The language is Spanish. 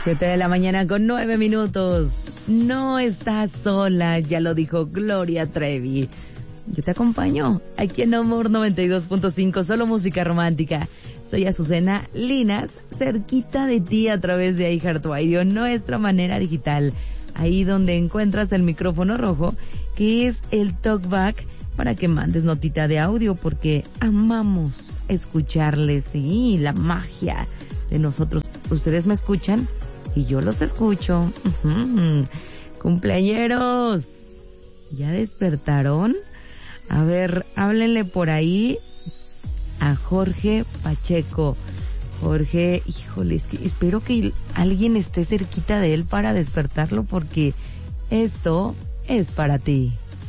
7 de la mañana con 9 minutos. No estás sola, ya lo dijo Gloria Trevi. Yo te acompaño aquí en Amor 92.5, solo música romántica. Soy Azucena Linas, cerquita de ti a través de iHeartRadio, nuestra manera digital. Ahí donde encuentras el micrófono rojo, que es el talkback, para que mandes notita de audio, porque amamos escucharles, sí, la magia de nosotros. Ustedes me escuchan y yo los escucho. Cumpleañeros, ¿ya despertaron? A ver, háblenle por ahí a Jorge Pacheco. Jorge, híjole, espero que alguien esté cerquita de él para despertarlo, porque esto es para ti.